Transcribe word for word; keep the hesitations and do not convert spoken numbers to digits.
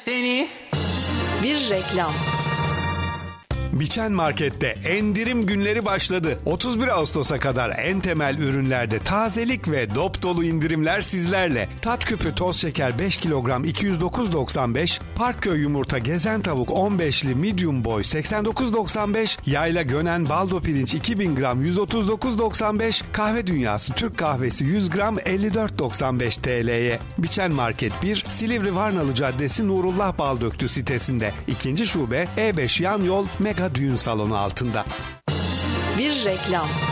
Seni. Bir reklam. Biçen Market'te endirim günleri başladı. otuz bir Ağustos'a kadar en temel ürünlerde tazelik ve dop dolu indirimler sizlerle. Tat küpü toz şeker beş kilogram iki yüz dokuz doksan beş, Parkköy yumurta gezen tavuk on beşli medium boy seksen dokuz doksan beş, Yayla Gönen baldo pirinç iki bin gram yüz otuz dokuz doksan beş, Kahve Dünyası Türk kahvesi yüz gram elli dört doksan beş T L'ye. Biçen Market bir, Silivri Varnalı Caddesi Nurullah Baldöktü sitesinde. İkinci şube E beş yan yol Mega Düğün Salonu altında. Bir reklam.